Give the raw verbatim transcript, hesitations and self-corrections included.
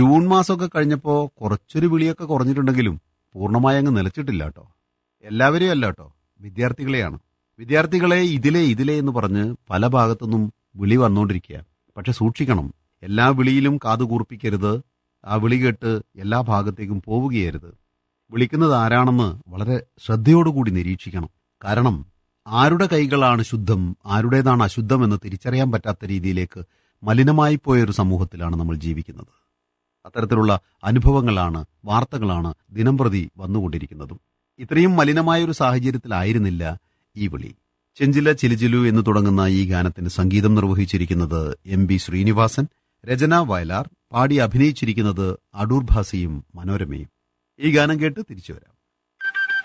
June മാസമൊക്കെ കഴിഞ്ഞപ്പോ കുറച്ചൊരു വിളിയൊക്കെ കുറഞ്ഞിട്ടുണ്ടെങ്കിലും പൂർണ്ണമായി അങ്ങ് നിലച്ചിട്ടില്ല കേട്ടോ. എല്ലാവരെയും അല്ല കേട്ടോ, വിദ്യാർത്ഥികളെയാണ്. വിദ്യാർത്ഥികളെ ഇതിലെ ഇതിലെ എന്ന് പറഞ്ഞ് പല ഭാഗത്തുനിന്നും വിളി വന്നുകൊണ്ടിരിക്കുക. പക്ഷെ സൂക്ഷിക്കണം, എല്ലാ വിളിയിലും കാതു കൂർപ്പിക്കരുത്. ആ വിളി കേട്ട് എല്ലാ ഭാഗത്തേക്കും പോവുകയരുത്. വിളിക്കുന്നത് ആരാണെന്ന് വളരെ ശ്രദ്ധയോടുകൂടി നിരീക്ഷിക്കണം. കാരണം ആരുടെ കൈകളാണ് ശുദ്ധം, ആരുടേതാണ് അശുദ്ധം എന്ന് തിരിച്ചറിയാൻ പറ്റാത്ത രീതിയിലേക്ക് മലിനമായി പോയൊരു സമൂഹത്തിലാണ് നമ്മൾ ജീവിക്കുന്നത്. അത്തരത്തിലുള്ള അനുഭവങ്ങളാണ്, വാർത്തകളാണ് ദിനംപ്രതി വന്നുകൊണ്ടിരിക്കുന്നതും. ഇത്രയും മലിനമായൊരു സാഹചര്യത്തിലായിരുന്നില്ല ഈ വിളി. ചെഞ്ചില ചിലിചിലു എന്ന് തുടങ്ങുന്ന ഈ ഗാനത്തിന് സംഗീതം നിർവഹിച്ചിരിക്കുന്നത് എം ബി ശ്രീനിവാസൻ, രചന വയലാർ, പാടി അഭിനയിച്ചിരിക്കുന്നത് അടൂർ ഭാസിയും മനോരമയും. ഈ ഗാനം കേട്ട് തിരിച്ചു വരാം.